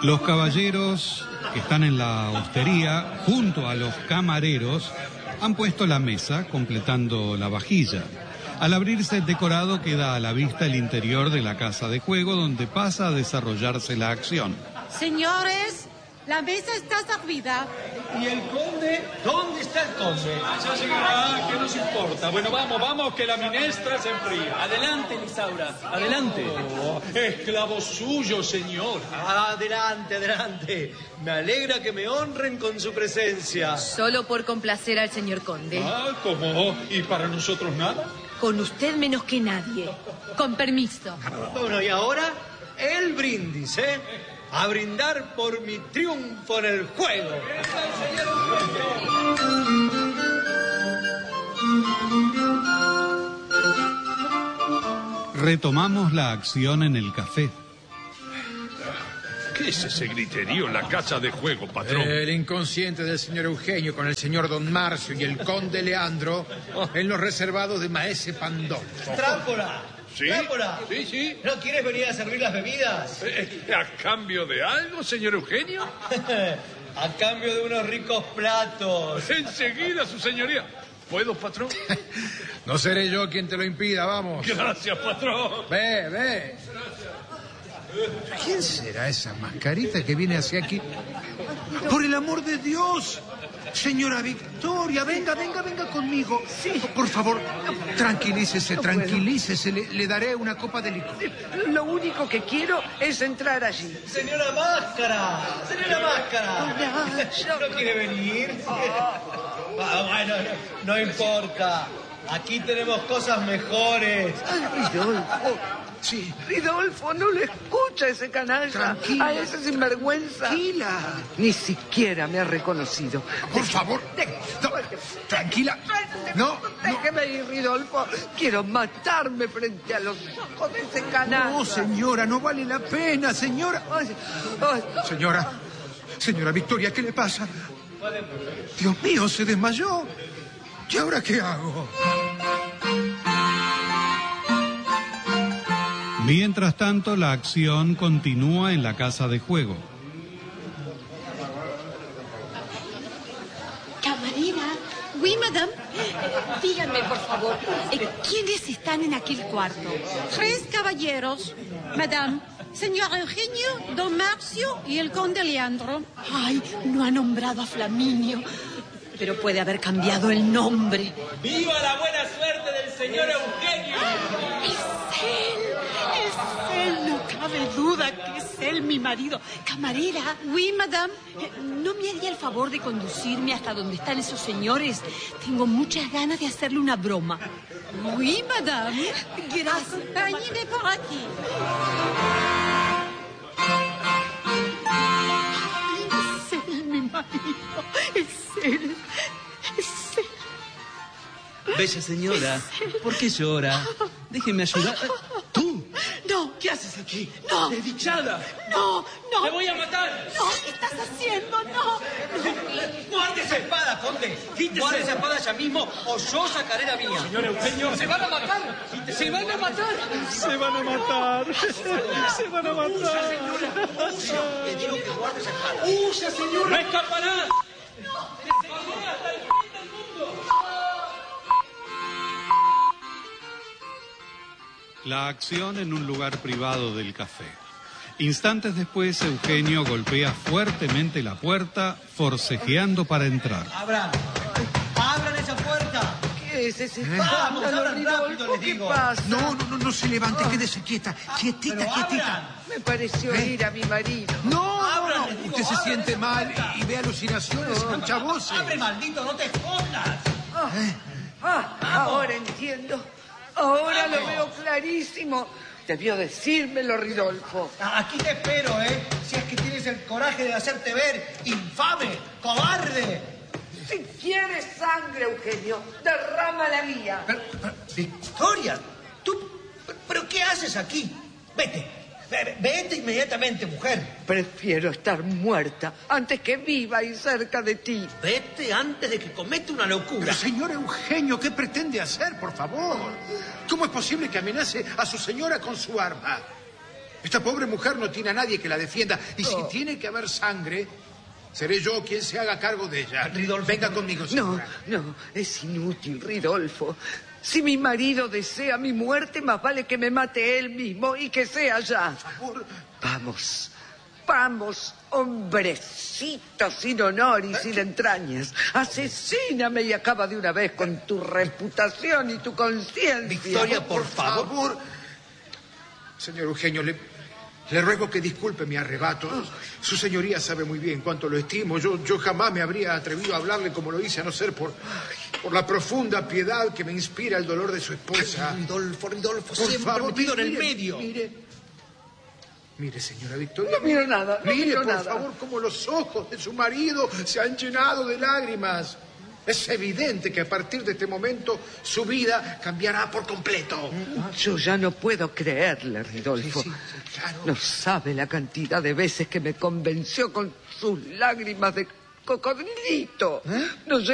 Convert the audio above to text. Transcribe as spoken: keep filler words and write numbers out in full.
Los caballeros que están en la hostería, junto a los camareros, han puesto la mesa, completando la vajilla. Al abrirse el decorado queda a la vista el interior de la casa de juego, donde pasa a desarrollarse la acción. Señores, la mesa está servida. ¿Y el conde? ¿Dónde está el conde? Ya llegará, ¿qué nos importa? Bueno, vamos, vamos, que la minestra se enfría. Adelante, Lisaura, adelante. Oh, esclavo suyo, señor. Adelante, adelante. Me alegra que me honren con su presencia. Solo por complacer al señor conde. Ah, ¿cómo? ¿Y para nosotros nada? Con usted menos que nadie. Con permiso. Bueno, y ahora el brindis, ¿eh? A brindar por mi triunfo en el juego. Retomamos la acción en el café. ¿Qué es ese griterío en la casa de juego, patrón? El inconsciente del señor Eugenio con el señor Don Marcio y el conde Leandro en los reservados de Maese Pandolfo. ¡Trámpora! ¿Sí? ¡Trámpora! Sí, sí. ¿No quieres venir a servir las bebidas? Eh, ¿A cambio de algo, señor Eugenio? A cambio de unos ricos platos. Enseguida, su señoría. ¿Puedo, patrón? No seré yo quien te lo impida, vamos. Gracias, patrón. Ve, ve. ¿Quién será esa mascarita que viene hacia aquí? ¡Por el amor de Dios! Señora Victoria, venga, venga, venga conmigo. Sí. Por favor, tranquilícese, No tranquilícese. Le, le daré una copa de licor. Lo único que quiero es entrar allí. ¡Señora Máscara! ¡Señora Máscara! Hola. ¿No quiere venir? Ah, bueno, no, no importa. Aquí tenemos cosas mejores. Ay, Ridolfo. Sí. Ridolfo, no le escucha ese canalla. Tranquila. A ese sinvergüenza. Tranquila. Ni siquiera me ha reconocido. Por favor. No, tranquila. No, no. Déjeme ir, Ridolfo. Quiero matarme frente a los ojos de ese canalla. No, señora, no vale la pena, señora. Ay, ay. Señora, señora Victoria, ¿qué le pasa? Dios mío, se desmayó. ¿Y ahora qué hago? Mientras tanto, la acción continúa en la casa de juego. Camarera. Oui, madame. Díganme, por favor, ¿quiénes están en aquel cuarto? Tres caballeros, madame. Señor Eugenio, Don Marcio y el conde Leandro. Ay, no ha nombrado a Flaminio. Pero puede haber cambiado el nombre. ¡Viva la buena suerte del señor Eugenio! Es él, es él, no cabe duda que es él, mi marido. Camarera. Oui, madame. ¿No me haría el favor de conducirme hasta donde están esos señores? Tengo muchas ganas de hacerle una broma. Oui, madame. Gracias. Acompáñeme por aquí. Es él, mi marido. Es él. Es él. Bella señora, ¿por qué llora? Déjeme ayudar. ¿Tú? No. ¿Qué haces aquí? No. ¡Desdichada! No, no. ¡Te voy a matar! No, ¿qué estás haciendo? No. ¡Guarde esa espada, conde! Quítese. ¡Guarde esa espada ya mismo o yo sacaré la mía! Señor Eugenio, ¡se van a matar! ¡Se van a matar! Se van a matar. Se van a matar. ¡Huya! Le digo que guarde esa espada. ¡Huya, señora! ¡No escaparás! ¡No! ¡Te seguiré hasta el fin del mundo! La acción en un lugar privado del café. Instantes después, Eugenio golpea fuertemente la puerta, forcejeando para entrar. ¡Abran! ¡Abran esa puerta! ¿Qué es ese Vamos, escándalo, abran rápido, Ridolfo? les ¿Qué digo. pasa? No, no, no, no se levante, quédese quieta. Quietita, Pero quietita. abran. Me pareció ¿Eh? ir a mi marido. No, Abran, no, les no. digo, Usted se abran siente esa mal puerta. y ve alucinaciones, escucha voces. ¡Abre, maldito, no te escondas! Ah, ahora entiendo. Ahora lo veo clarísimo. Debió decírmelo, Ridolfo. Aquí te espero, ¿eh? Si es que tienes el coraje de hacerte ver, infame, cobarde. Si quieres sangre, Eugenio, derrama la mía. Pero, pero, Victoria, tú, ¿pero qué haces aquí? Vete, ve- vete inmediatamente, mujer. Prefiero estar muerta antes que viva y cerca de ti. Vete antes de que cometa una locura. Pero, señor Eugenio, ¿qué pretende hacer, por favor? ¿Cómo es posible que amenace a su señora con su arma? Esta pobre mujer no tiene a nadie que la defienda. Y si Oh. tiene que haber sangre, seré yo quien se haga cargo de ella. Ridolfo. Venga conmigo, señora. No, no, es inútil, Ridolfo. Si mi marido desea mi muerte, más vale que me mate él mismo y que sea ya. Vamos, vamos, hombrecito sin honor y sin entrañas. Asesíname y acaba de una vez con tu reputación y tu conciencia. Victoria, por, Por favor. Señor Eugenio, le, le ruego que disculpe mi arrebato. Su señoría sabe muy bien cuánto lo estimo. Yo, yo jamás me habría atrevido a hablarle como lo hice, a no ser por, por la profunda piedad que me inspira el dolor de su esposa. Ridolfo, Ridolfo, Por siempre favor, metido en el mire, medio. Mire, mire, señora Victoria. No miro nada, no Mire, miro por nada. favor, cómo los ojos de su marido se han llenado de lágrimas. Es evidente que a partir de este momento su vida cambiará por completo. Yo ya no puedo creerle, Ridolfo. Sí, sí, claro. No sabe la cantidad de veces que me convenció con sus lágrimas de cocodrilito. No